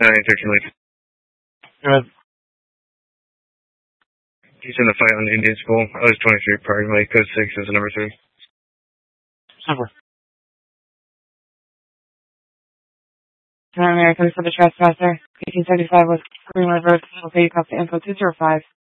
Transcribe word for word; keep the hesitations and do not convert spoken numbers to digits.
nine thirteen lead. Good. He's in the fight on the Indian School. I was twenty-three, pardon me. Code six is the number three. Super. American for the trespasser. eighteen seventy-five West Greenwood Road. We'll take you up to info two zero five.